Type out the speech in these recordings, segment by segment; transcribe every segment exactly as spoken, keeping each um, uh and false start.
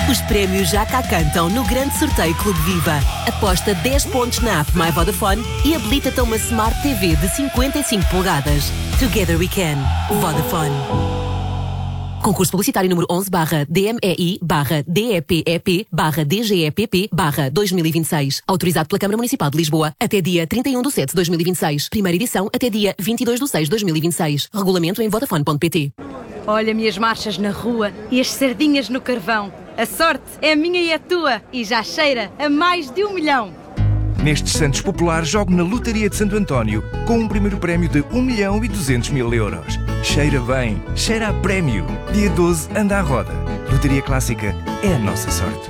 Os prémios já cá cantam no grande sorteio Clube Viva. Aposta dez pontos na app My Vodafone e habilita-te a uma Smart T V de cinquenta e cinco polegadas. Together we can. Vodafone. Concurso publicitário número onze barra D M E I barra D E P E P barra D G E P P barra dois mil e vinte e seis. Autorizado pela Câmara Municipal de Lisboa até dia trinta e um de setembro de dois mil e vinte e seis. Primeira edição até dia vinte e dois de seis de dois mil e vinte e seis. Regulamento em vodafone ponto pt. Olha-me as marchas na rua e as sardinhas no carvão. A sorte é minha e é tua e já cheira a mais de um milhão. Nestes Santos Populares jogo na Lotaria de Santo António com um primeiro prémio de um milhão e duzentos mil euros. Cheira bem, cheira a prémio. Dia doze, anda à roda. Lotaria Clássica é a nossa sorte.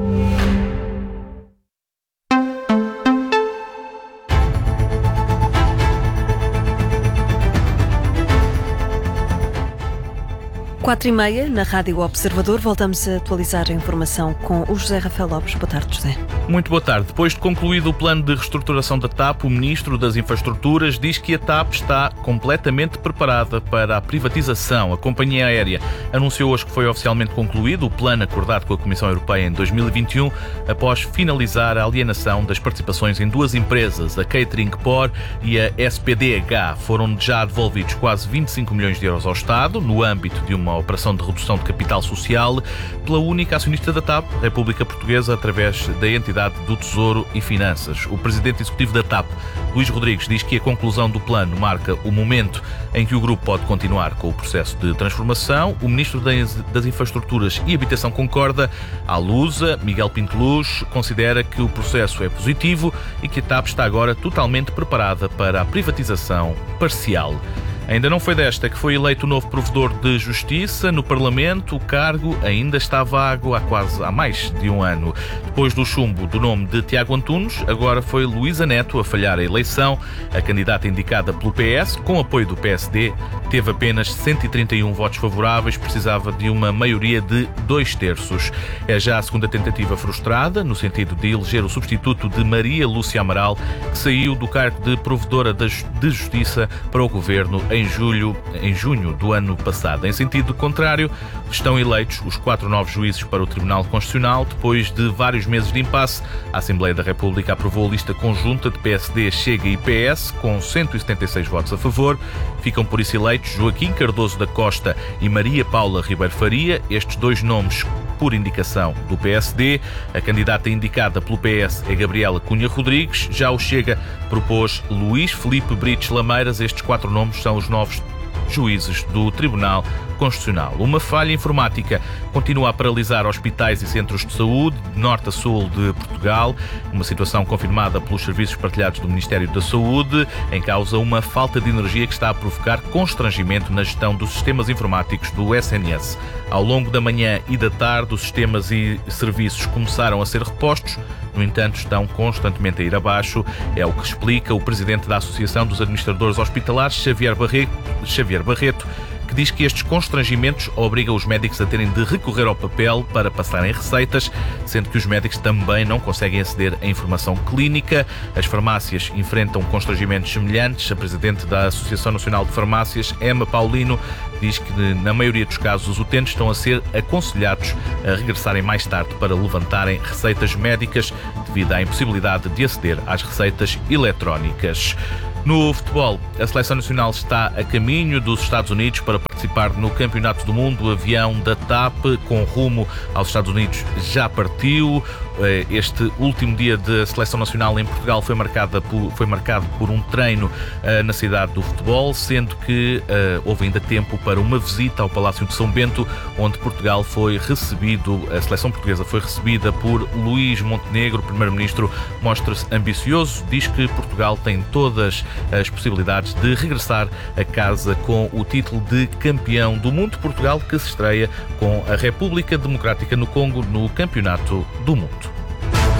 Quatro e meia, na Rádio Observador, voltamos a atualizar a informação com o José Rafael Lopes. Boa tarde, José. Muito boa tarde. Depois de concluído o plano de reestruturação da TAP, o Ministro das Infraestruturas diz que a TAP está completamente preparada para a privatização. A companhia aérea anunciou hoje que foi oficialmente concluído o plano acordado com a Comissão Europeia em dois mil e vinte e um, após finalizar a alienação das participações em duas empresas, a Catering Por e a S P D H. Foram já devolvidos quase vinte e cinco milhões de euros ao Estado, no âmbito de uma operação de redução de capital social, pela única acionista da TAP, República Portuguesa, através da entidade do Tesouro e Finanças. O presidente executivo da TAP, Luís Rodrigues, diz que a conclusão do plano marca o momento em que o grupo pode continuar com o processo de transformação. O ministro das Infraestruturas e Habitação concorda. À Lusa, Miguel Pinto Luz, considera que o processo é positivo e que a TAP está agora totalmente preparada para a privatização parcial. Ainda não foi desta que foi eleito o novo provedor de Justiça no Parlamento. O cargo ainda está vago há quase há mais de um ano. Depois do chumbo do nome de Tiago Antunes, agora foi Luísa Neto a falhar a eleição. A candidata indicada pelo P S, com apoio do P S D, teve apenas cento e trinta e um votos favoráveis, precisava de uma maioria de dois terços. É já a segunda tentativa frustrada, no sentido de eleger o substituto de Maria Lúcia Amaral, que saiu do cargo de provedora de Justiça para o Governo em julho, em junho do ano passado. Em sentido contrário, estão eleitos os quatro novos juízes para o Tribunal Constitucional. Depois de vários meses de impasse, a Assembleia da República aprovou a lista conjunta de P S D, Chega e P S, com cento e setenta e seis votos a favor. Ficam por isso eleitos Joaquim Cardoso da Costa e Maria Paula Ribeiro Faria, estes dois nomes por indicação do P S D. A candidata indicada pelo P S é Gabriela Cunha Rodrigues. Já o Chega propôs Luís Filipe Brites Lameiras. Estes quatro nomes são os novos juízes do Tribunal Constitucional. Uma falha informática continua a paralisar hospitais e centros de saúde de norte a sul de Portugal. Uma situação confirmada pelos serviços partilhados do Ministério da Saúde. Em causa uma falta de energia que está a provocar constrangimento na gestão dos sistemas informáticos do S N S. Ao longo da manhã e da tarde, os sistemas e serviços começaram a ser repostos. No entanto, estão constantemente a ir abaixo. É o que explica o presidente da Associação dos Administradores Hospitalares, Xavier Barreto, Xavier Barreto, que diz que estes constrangimentos obrigam os médicos a terem de recorrer ao papel para passarem receitas, sendo que os médicos também não conseguem aceder à informação clínica. As farmácias enfrentam constrangimentos semelhantes. A presidente da Associação Nacional de Farmácias, Emma Paulino, diz que na maioria dos casos os utentes estão a ser aconselhados a regressarem mais tarde para levantarem receitas médicas devido à impossibilidade de aceder às receitas eletrónicas. No futebol, a Seleção Nacional está a caminho dos Estados Unidos para participar no Campeonato do Mundo. O avião da TAP, com rumo aos Estados Unidos, já partiu. Este último dia de Seleção Nacional em Portugal foi, marcada por, foi marcado por um treino uh, na cidade do futebol, sendo que uh, houve ainda tempo para uma visita ao Palácio de São Bento, onde Portugal foi recebido, a seleção portuguesa foi recebida por Luís Montenegro. O primeiro-ministro mostra-se ambicioso, diz que Portugal tem todas as possibilidades de regressar a casa com o título de campeão do mundo. Portugal que se estreia com a República Democrática no Congo no Campeonato do Mundo.